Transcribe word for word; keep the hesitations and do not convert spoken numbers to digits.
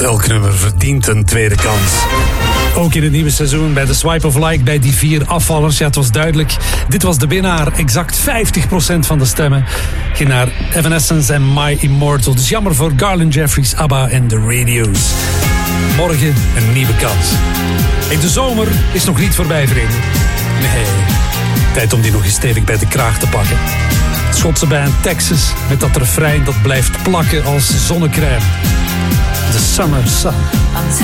elk nummer verdient een tweede kans. Ook in het nieuwe seizoen bij de Swipe of Like bij die vier afvallers. Ja, het was duidelijk. Dit was de winnaar. Exact vijftig procent van de stemmen ging naar Evanescence en My Immortal. Dus jammer voor Garland Jeffries, ABBA en The Radios. Morgen een nieuwe kans. Hey, de zomer is nog niet voorbij, vrienden. Nee, tijd om die nog eens stevig bij de kraag te pakken. Schotse band Texas met dat refrein dat blijft plakken als zonnecrème. The Summer Sun.